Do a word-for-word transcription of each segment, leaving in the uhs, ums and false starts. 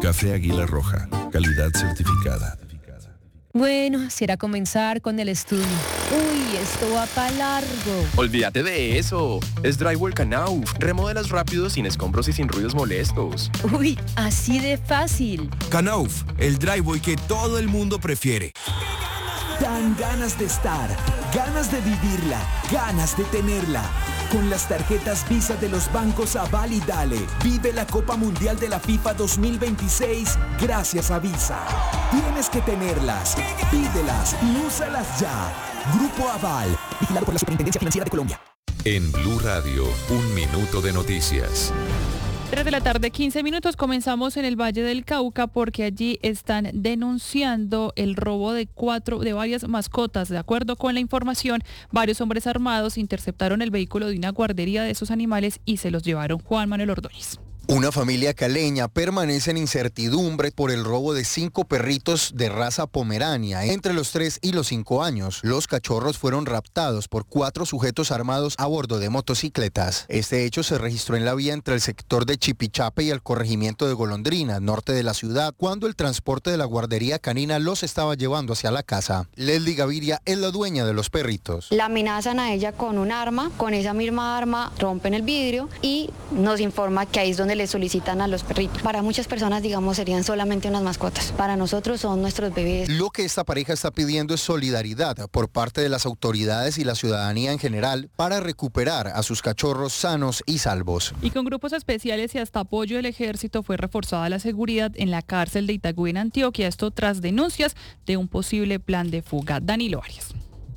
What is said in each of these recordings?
Café Águila Roja, calidad certificada. Bueno, será comenzar con el estudio. Uy, esto va para largo. Olvídate de eso. Es Drywall Knauf. Remodelas rápido, sin escombros y sin ruidos molestos. Uy, así de fácil. Knauf, el drywall que todo el mundo prefiere. Dan ganas de estar, ganas de vivirla, ganas de tenerla. Con las tarjetas Visa de los bancos Aval y Dale, vive la Copa Mundial de la FIFA dos mil veintiséis gracias a Visa. Tienes que tenerlas, pídelas y úsalas ya. Grupo Aval, vigilado por la Superintendencia Financiera de Colombia. En Blue Radio, un minuto de noticias. tres de la tarde, quince minutos. Comenzamos en el Valle del Cauca porque allí están denunciando el robo de cuatro, de varias mascotas. De acuerdo con la información, varios hombres armados interceptaron el vehículo de una guardería de esos animales y se los llevaron. Juan Manuel Ordóñez. Una familia caleña permanece en incertidumbre por el robo de cinco perritos de raza pomerania entre los tres y los cinco años. Los cachorros fueron raptados por cuatro sujetos armados a bordo de motocicletas. Este hecho se registró en la vía entre el sector de Chipichape y el corregimiento de Golondrina, norte de la ciudad, cuando el transporte de la guardería canina los estaba llevando hacia la casa. Leslie Gaviria es la dueña de los perritos. La amenazan a ella con un arma, con esa misma arma rompen el vidrio y nos informa que ahí es donde le solicitan a los perritos. Para muchas personas, digamos, serían solamente unas mascotas. Para nosotros son nuestros bebés. Lo que esta pareja está pidiendo es solidaridad por parte de las autoridades y la ciudadanía en general para recuperar a sus cachorros sanos y salvos. Y con grupos especiales y hasta apoyo del ejército fue reforzada la seguridad en la cárcel de Itagüí en Antioquia. Esto tras denuncias de un posible plan de fuga. Danilo Arias.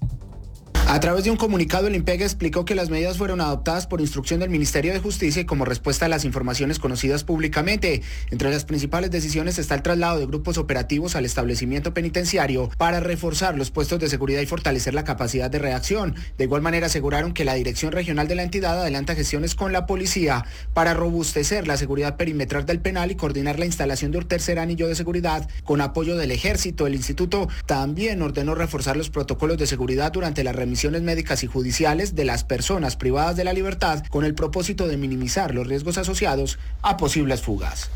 A través de un comunicado, el IMPEG explicó que las medidas fueron adoptadas por instrucción del Ministerio de Justicia y como respuesta a las informaciones conocidas públicamente. Entre las principales decisiones está el traslado de grupos operativos al establecimiento penitenciario para reforzar los puestos de seguridad y fortalecer la capacidad de reacción. De igual manera, aseguraron que la Dirección Regional de la entidad adelanta gestiones con la policía para robustecer la seguridad perimetral del penal y coordinar la instalación de un tercer anillo de seguridad con apoyo del Ejército. El instituto también ordenó reforzar los protocolos de seguridad durante la remisión médicas y judiciales de las personas privadas de la libertad con el propósito de minimizar los riesgos asociados a posibles fugas.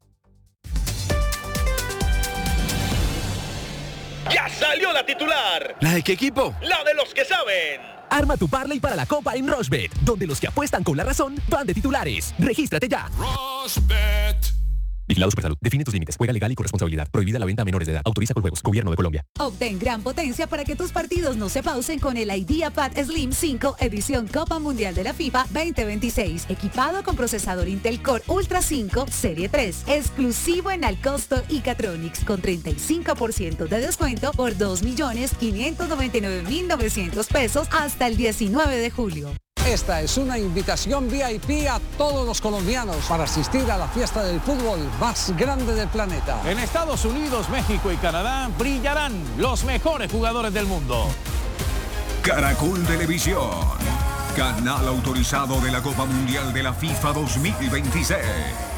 ¡Ya salió la titular! ¿La de qué equipo? ¡La de los que saben! Arma tu parlay para la Copa en Rushbet, donde los que apuestan con la razón van de titulares. ¡Regístrate ya! Rushbet. Vigilado Supersalud. Define tus límites. Juega legal y con responsabilidad. Prohibida la venta a menores de edad. Autoriza con juegos. Gobierno de Colombia. Obtén gran potencia para que tus partidos no se pausen con el IdeaPad Slim cinco edición Copa Mundial de la FIFA veinte veintiséis. Equipado con procesador Intel Core Ultra cinco Serie tres. Exclusivo en Alcosto y Catronics con treinta y cinco por ciento de descuento por dos millones quinientos noventa y nueve mil novecientos pesos hasta el diecinueve de julio. Esta es una invitación V I P a todos los colombianos para asistir a la fiesta del fútbol más grande del planeta. En Estados Unidos, México y Canadá brillarán los mejores jugadores del mundo. Caracol Televisión, canal autorizado de la Copa Mundial de la FIFA dos mil veintiséis.